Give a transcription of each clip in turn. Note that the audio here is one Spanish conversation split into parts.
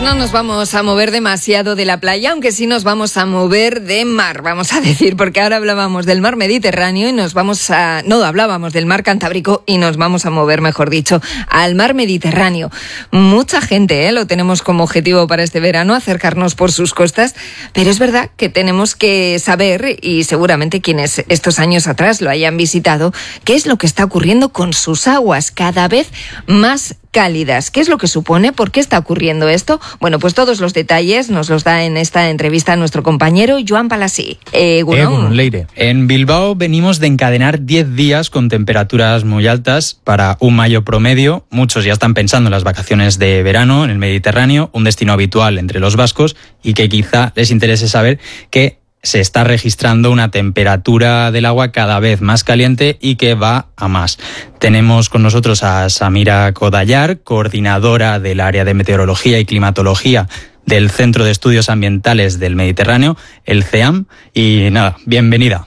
no nos vamos a mover demasiado de la playa, aunque sí nos vamos a mover de mar, vamos a decir, porque ahora hablábamos del mar Mediterráneo y hablábamos del mar Cantábrico y nos vamos a mover, mejor dicho, al mar Mediterráneo. Mucha gente, lo tenemos como objetivo para este verano, acercarnos por sus costas, pero es verdad que tenemos que saber, y seguramente quienes estos años atrás lo hayan visitado, qué es lo que está ocurriendo con sus aguas cada vez más cálidas. ¿Qué es lo que supone? ¿Por qué está ocurriendo esto? Bueno, pues todos los detalles nos los da en esta entrevista nuestro compañero Joan Palasí. Egunon, Leire. En Bilbao venimos de encadenar 10 días con temperaturas muy altas para un mayo promedio. Muchos ya están pensando en las vacaciones de verano en el Mediterráneo, un destino habitual entre los vascos, y que quizá les interese saber que se está registrando una temperatura del agua cada vez más caliente y que va a más. Tenemos con nosotros a Samira Kodayar, coordinadora del área de meteorología y climatología del Centro de Estudios Ambientales del Mediterráneo, el CEAM, y nada, bienvenida.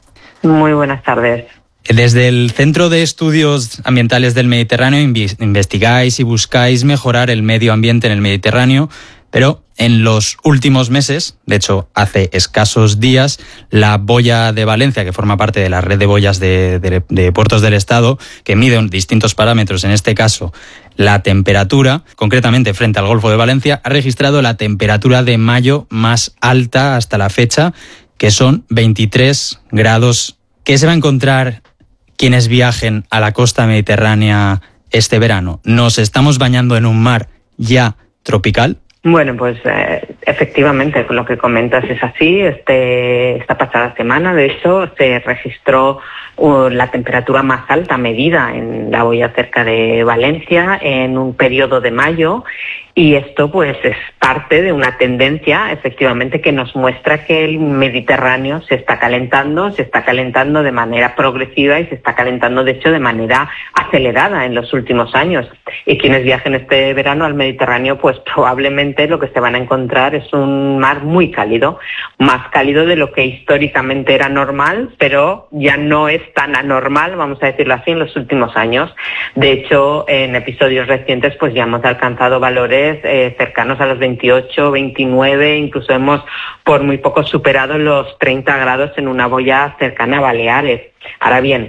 Muy buenas tardes. Desde el Centro de Estudios Ambientales del Mediterráneo investigáis y buscáis mejorar el medio ambiente en el Mediterráneo, pero en los últimos meses, de hecho hace escasos días, la boya de Valencia, que forma parte de la red de boyas de puertos del Estado, que mide distintos parámetros, en este caso la temperatura, concretamente frente al Golfo de Valencia, ha registrado la temperatura de mayo más alta hasta la fecha, que son 23 grados. ¿Qué se va a encontrar quienes viajen a la costa mediterránea este verano? ¿Nos estamos bañando en un mar ya tropical? Bueno, pues efectivamente, lo que comentas es así. Esta pasada semana, de hecho, se registró la temperatura más alta medida en la boya cerca de Valencia en un periodo de mayo, y esto pues es parte de una tendencia efectivamente que nos muestra que el Mediterráneo se está calentando de manera progresiva y se está calentando de hecho de manera acelerada en los últimos años. Y quienes viajen este verano al Mediterráneo pues probablemente lo que se van a encontrar es un mar muy cálido, más cálido de lo que históricamente era normal, pero ya no es tan anormal, vamos a decirlo así, en los últimos años. De hecho, en episodios recientes pues ya hemos alcanzado valores cercanos a los 28, 29, incluso hemos por muy poco superado los 30 grados en una boya cercana a Baleares. Ahora bien,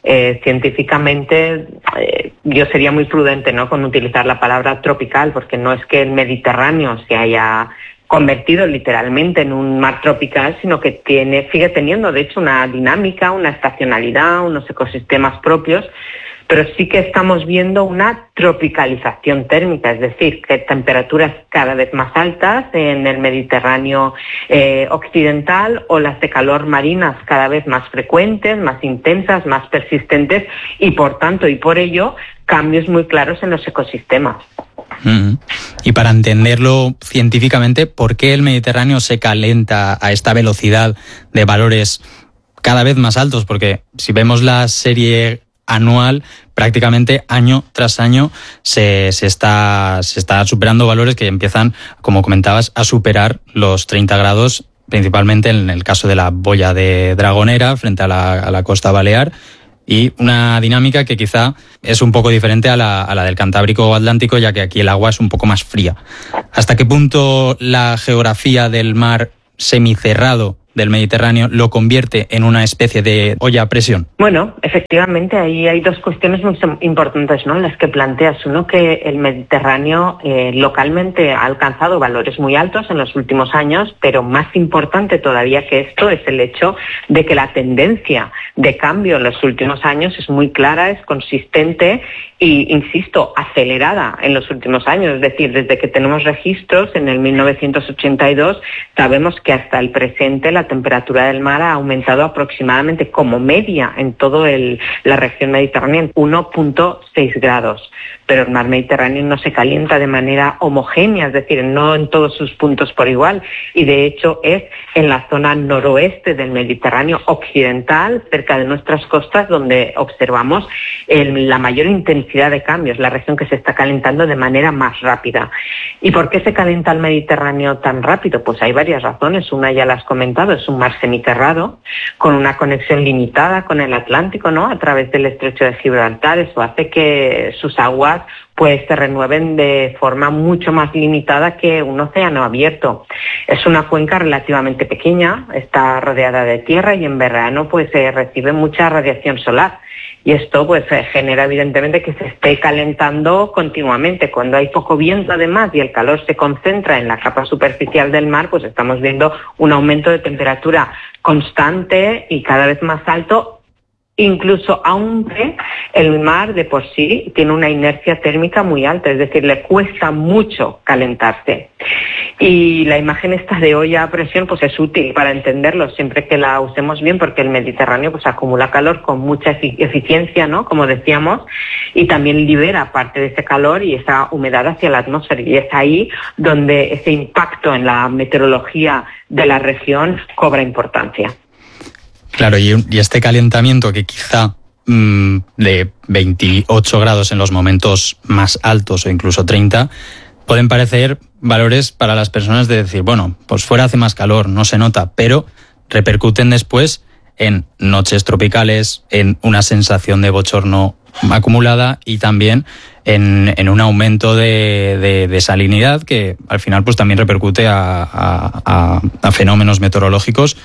científicamente yo sería muy prudente, ¿no?, con utilizar la palabra tropical, porque no es que el Mediterráneo se haya convertido literalmente en un mar tropical, sino que sigue teniendo de hecho una dinámica, una estacionalidad, unos ecosistemas propios, pero sí que estamos viendo una tropicalización térmica, es decir, que temperaturas cada vez más altas en el Mediterráneo occidental, olas de calor marinas cada vez más frecuentes, más intensas, más persistentes y por tanto y por ello cambios muy claros en los ecosistemas. Y para entenderlo científicamente, ¿por qué el Mediterráneo se calienta a esta velocidad de valores cada vez más altos? Porque si vemos la serie anual, prácticamente año tras año se está superando valores que empiezan, como comentabas, a superar los 30 grados, principalmente en el caso de la boya de Dragonera frente a la costa balear, y una dinámica que quizá es un poco diferente a la del Cantábrico o Atlántico, ya que aquí el agua es un poco más fría. ¿Hasta qué punto la geografía del mar semicerrado del Mediterráneo lo convierte en una especie de olla a presión? Bueno, efectivamente, ahí hay dos cuestiones muy importantes, ¿no?, las que planteas. Uno, que el Mediterráneo localmente ha alcanzado valores muy altos en los últimos años, pero más importante todavía que esto es el hecho de que la tendencia de cambio en los últimos años es muy clara, es consistente y, insisto, acelerada en los últimos años. Es decir, desde que tenemos registros en el 1982, sabemos que hasta el presente la temperatura del mar ha aumentado aproximadamente como media en toda la región mediterránea 1.6 grados. Pero el mar Mediterráneo no se calienta de manera homogénea, es decir, no en todos sus puntos por igual. Y de hecho es en la zona noroeste del Mediterráneo occidental, cerca de nuestras costas, donde observamos la mayor intensidad de cambios, la región que se está calentando de manera más rápida. ¿Y por qué se calienta el Mediterráneo tan rápido? Pues hay varias razones. Una ya la has comentado, es un mar semicerrado con una conexión limitada con el Atlántico, ¿no?, a través del estrecho de Gibraltar. Eso hace que sus aguas pues se renueven de forma mucho más limitada que un océano abierto. Es una cuenca relativamente pequeña, está rodeada de tierra y en verano pues recibe mucha radiación solar. Y esto pues genera evidentemente que se esté calentando continuamente. Cuando hay poco viento además y el calor se concentra en la capa superficial del mar, pues estamos viendo un aumento de temperatura constante y cada vez más alto. Incluso aunque el mar de por sí tiene una inercia térmica muy alta, es decir, le cuesta mucho calentarse. Y la imagen esta de olla a presión pues es útil para entenderlo siempre que la usemos bien, porque el Mediterráneo pues acumula calor con mucha eficiencia, ¿no? Como decíamos, y también libera parte de ese calor y esa humedad hacia la atmósfera, y es ahí donde ese impacto en la meteorología de la región cobra importancia. Claro, y este calentamiento que quizá de 28 grados en los momentos más altos o incluso 30, pueden parecer valores para las personas de decir, bueno, pues fuera hace más calor, no se nota, pero repercuten después en noches tropicales, en una sensación de bochorno acumulada y también en un aumento de salinidad que al final pues también repercute a fenómenos meteorológicos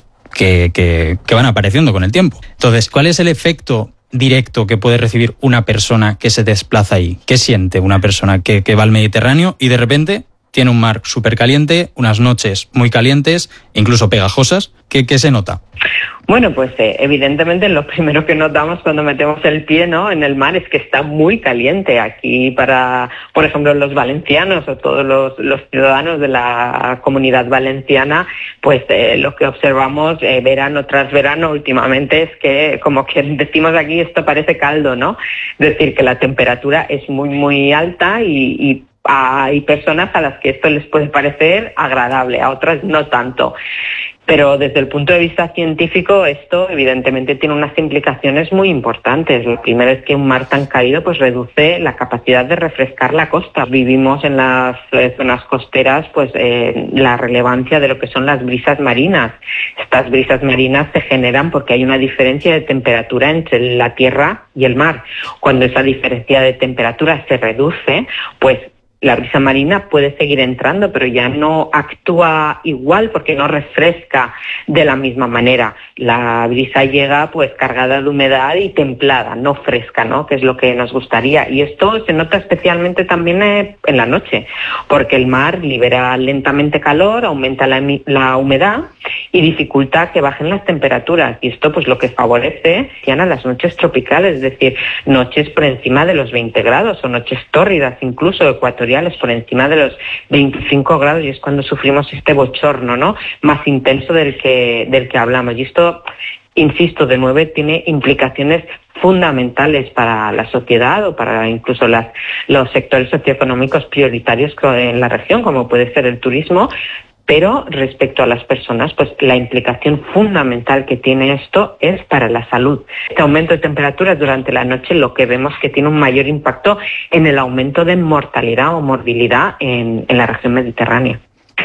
que van apareciendo con el tiempo. Entonces, ¿cuál es el efecto directo que puede recibir una persona que se desplaza ahí? ¿Qué siente una persona que va al Mediterráneo y de repente tiene un mar súper caliente, unas noches muy calientes, incluso pegajosas? ¿Qué se nota? Bueno, pues evidentemente lo primero que notamos cuando metemos el pie, ¿no?, en el mar es que está muy caliente. Aquí para, por ejemplo, los valencianos o todos los ciudadanos de la comunidad valenciana, pues lo que observamos verano tras verano últimamente es que, como que decimos aquí, esto parece caldo, ¿no? Es decir, que la temperatura es muy, muy alta y hay personas a las que esto les puede parecer agradable, a otras no tanto. Pero desde el punto de vista científico esto evidentemente tiene unas implicaciones muy importantes. Lo primero es que un mar tan cálido pues reduce la capacidad de refrescar la costa. Vivimos en las zonas costeras pues la relevancia de lo que son las brisas marinas. Estas brisas marinas se generan porque hay una diferencia de temperatura entre la tierra y el mar. Cuando esa diferencia de temperatura se reduce, pues la brisa marina puede seguir entrando, pero ya no actúa igual porque no refresca de la misma manera. La brisa llega pues cargada de humedad y templada, no fresca, ¿no?, que es lo que nos gustaría. Y esto se nota especialmente también en la noche, porque el mar libera lentamente calor, aumenta la humedad y dificulta que bajen las temperaturas. Y esto pues lo que favorece a las noches tropicales, es decir, noches por encima de los 20 grados o noches tórridas, incluso ecuatoriales, por encima de los 25 grados, y es cuando sufrimos este bochorno, ¿no?, más intenso del que hablamos. Y esto, insisto, de nuevo tiene implicaciones fundamentales para la sociedad o para incluso los sectores socioeconómicos prioritarios en la región, como puede ser el turismo. Pero respecto a las personas, pues la implicación fundamental que tiene esto es para la salud. Este aumento de temperaturas durante la noche lo que vemos que tiene un mayor impacto en el aumento de mortalidad o morbilidad en la región mediterránea.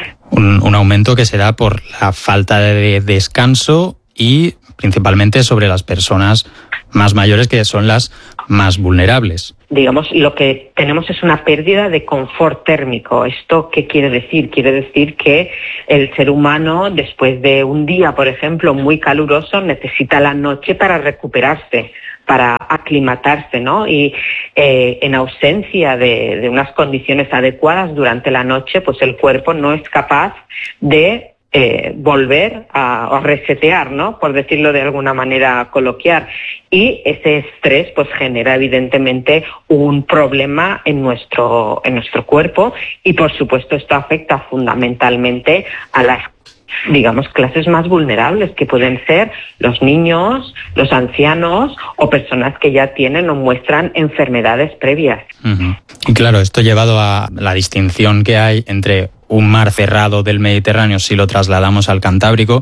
Un aumento que se da por la falta de descanso y principalmente sobre las personas más mayores, que son las más vulnerables. Digamos, lo que tenemos es una pérdida de confort térmico. ¿Esto qué quiere decir? Quiere decir que el ser humano, después de un día, por ejemplo, muy caluroso, necesita la noche para recuperarse, para aclimatarse, ¿no? Y en ausencia de unas condiciones adecuadas durante la noche, pues el cuerpo no es capaz de volver a resetear, ¿no?, por decirlo de alguna manera coloquial. Y ese estrés pues genera evidentemente un problema en nuestro cuerpo, y por supuesto esto afecta fundamentalmente a las, digamos, clases más vulnerables, que pueden ser los niños, los ancianos o personas que ya tienen o muestran enfermedades previas. Uh-huh. Y claro, esto llevado a la distinción que hay entre un mar cerrado del Mediterráneo, si lo trasladamos al Cantábrico,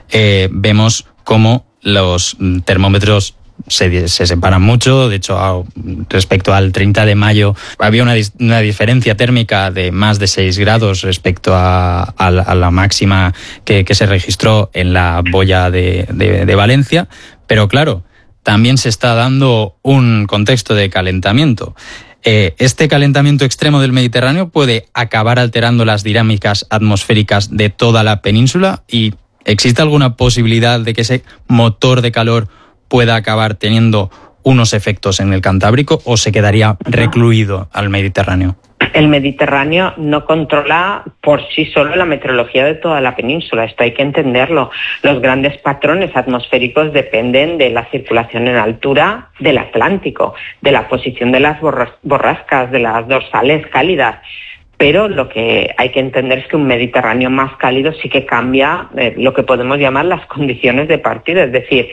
vemos cómo los termómetros se separan mucho. De hecho, respecto al 30 de mayo había una diferencia térmica de más de 6 grados respecto a la máxima que se registró en la boya de Valencia. Pero claro, también se está dando un contexto de calentamiento. ¿Este calentamiento extremo del Mediterráneo puede acabar alterando las dinámicas atmosféricas de toda la península? ¿Y existe alguna posibilidad de que ese motor de calor pueda acabar teniendo unos efectos en el Cantábrico o se quedaría recluido al Mediterráneo? El Mediterráneo no controla por sí solo la meteorología de toda la península, esto hay que entenderlo. Los grandes patrones atmosféricos dependen de la circulación en altura del Atlántico, de la posición de las borrascas, de las dorsales cálidas. Pero lo que hay que entender es que un Mediterráneo más cálido sí que cambia lo que podemos llamar las condiciones de partida, es decir,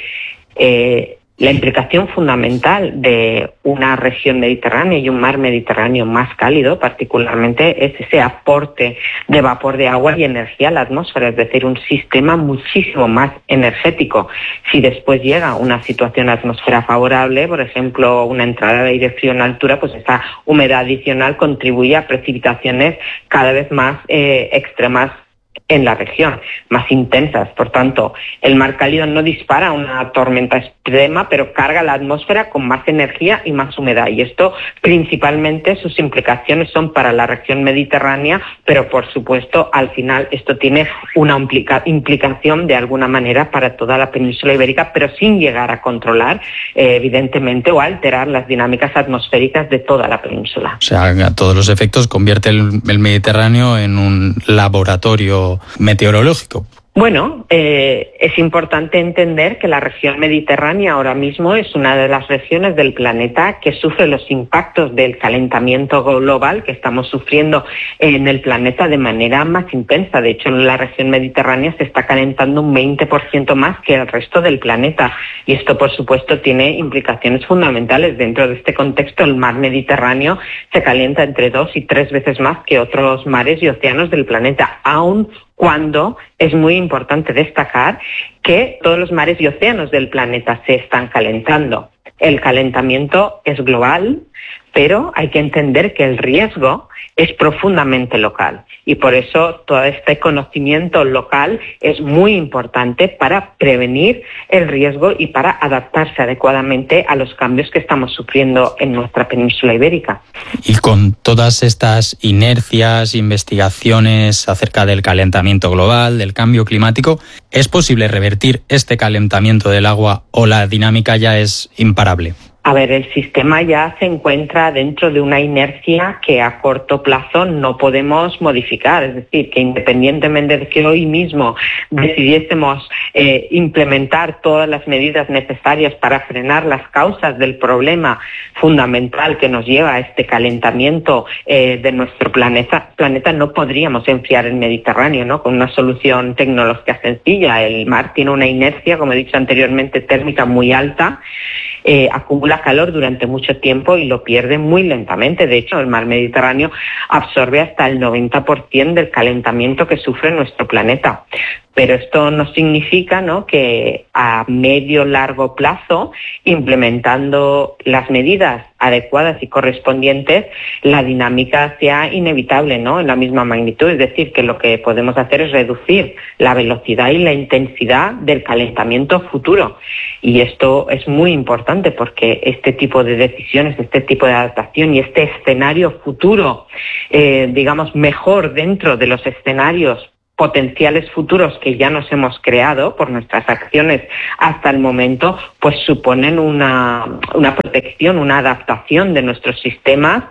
la implicación fundamental de una región mediterránea y un mar Mediterráneo más cálido, particularmente, es ese aporte de vapor de agua y energía a la atmósfera, es decir, un sistema muchísimo más energético. Si después llega una situación atmosfera favorable, por ejemplo, una entrada de aire frío en altura, pues esa humedad adicional contribuye a precipitaciones cada vez más extremas en la región, más intensas. Por tanto, el mar cálido no dispara una tormenta extrema, pero carga la atmósfera con más energía y más humedad. Y esto, principalmente, sus implicaciones son para la región mediterránea, pero por supuesto, al final, esto tiene una implicación de alguna manera para toda la península ibérica, pero sin llegar a controlar, evidentemente, o a alterar las dinámicas atmosféricas de toda la península. O sea, a todos los efectos convierte el Mediterráneo en un laboratorio meteorológico. Bueno, es importante entender que la región mediterránea ahora mismo es una de las regiones del planeta que sufre los impactos del calentamiento global que estamos sufriendo en el planeta de manera más intensa. De hecho, en la región mediterránea se está calentando un 20% más que el resto del planeta. Y esto, por supuesto, tiene implicaciones fundamentales. Dentro de este contexto, el mar Mediterráneo se calienta entre 2 y 3 veces más que otros mares y océanos del planeta, aún cuando es muy importante destacar que todos los mares y océanos del planeta se están calentando. El calentamiento es global, pero hay que entender que el riesgo es profundamente local y por eso todo este conocimiento local es muy importante para prevenir el riesgo y para adaptarse adecuadamente a los cambios que estamos sufriendo en nuestra península ibérica. Y con todas estas inercias, investigaciones acerca del calentamiento global, del cambio climático, ¿es posible revertir este calentamiento del agua o la dinámica ya es imparable? A ver, el sistema ya se encuentra dentro de una inercia que a corto plazo no podemos modificar. Es decir, que independientemente de que hoy mismo decidiésemos implementar todas las medidas necesarias para frenar las causas del problema fundamental que nos lleva a este calentamiento de nuestro planeta, no podríamos enfriar el Mediterráneo, ¿no? Con una solución tecnológica sencilla. El mar tiene una inercia, como he dicho anteriormente, térmica muy alta, acumula calor durante mucho tiempo y lo pierde muy lentamente. De hecho, el mar Mediterráneo absorbe hasta el 90% del calentamiento que sufre nuestro planeta. Pero esto no significa, ¿no?, que a medio largo plazo, implementando las medidas adecuadas y correspondientes, la dinámica sea inevitable, ¿no?, en la misma magnitud. Es decir, que lo que podemos hacer es reducir la velocidad y la intensidad del calentamiento futuro. Y esto es muy importante porque este tipo de decisiones, este tipo de adaptación y este escenario futuro, digamos, mejor dentro de los escenarios potenciales futuros que ya nos hemos creado por nuestras acciones hasta el momento, pues suponen una protección, una adaptación de nuestros sistemas,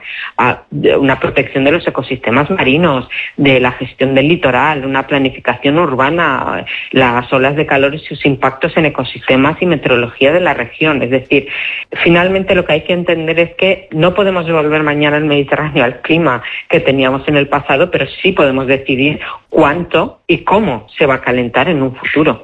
una protección de los ecosistemas marinos, de la gestión del litoral, una planificación urbana, las olas de calor y sus impactos en ecosistemas y meteorología de la región. Es decir, finalmente lo que hay que entender es que no podemos devolver mañana el Mediterráneo al clima que teníamos en el pasado, pero sí podemos decidir cuánto y cómo se va a calentar en un futuro.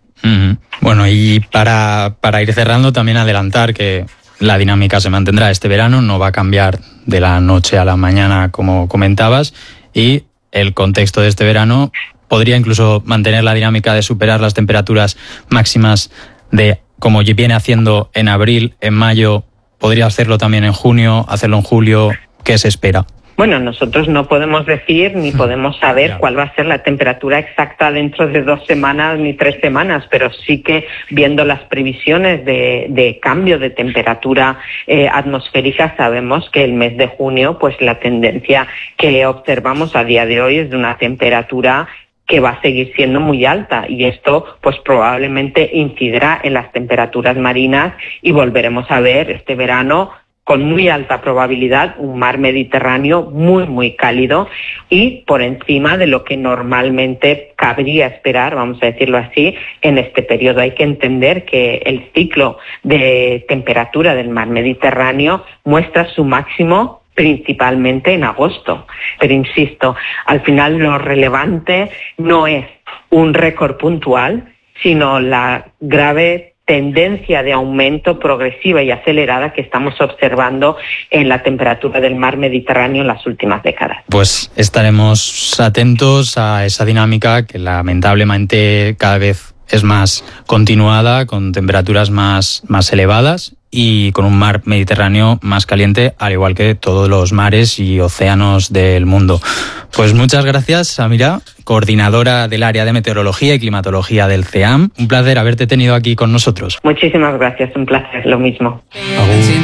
Bueno, y para ir cerrando, también adelantar que la dinámica se mantendrá este verano, no va a cambiar de la noche a la mañana como comentabas, y el contexto de este verano podría incluso mantener la dinámica de superar las temperaturas máximas de como viene haciendo en abril, en mayo, podría hacerlo también en junio, hacerlo en julio. ¿Qué se espera? Bueno, nosotros no podemos decir ni podemos saber cuál va a ser la temperatura exacta dentro de 2 semanas ni 3 semanas, pero sí que viendo las previsiones de cambio de temperatura atmosférica sabemos que el mes de junio, pues la tendencia que observamos a día de hoy es de una temperatura que va a seguir siendo muy alta, y esto pues probablemente incidirá en las temperaturas marinas y volveremos a ver este verano con muy alta probabilidad un mar Mediterráneo muy, muy cálido y por encima de lo que normalmente cabría esperar, vamos a decirlo así, en este periodo. Hay que entender que el ciclo de temperatura del mar Mediterráneo muestra su máximo principalmente en agosto. Pero insisto, al final lo relevante no es un récord puntual, sino la grave tendencia de aumento progresiva y acelerada que estamos observando en la temperatura del mar Mediterráneo en las últimas décadas. Pues estaremos atentos a esa dinámica que lamentablemente cada vez es más continuada, con temperaturas más elevadas y con un mar Mediterráneo más caliente, al igual que todos los mares y océanos del mundo. Pues muchas gracias, Samira, coordinadora del área de meteorología y climatología del CEAM. Un placer haberte tenido aquí con nosotros. Muchísimas gracias, un placer, lo mismo.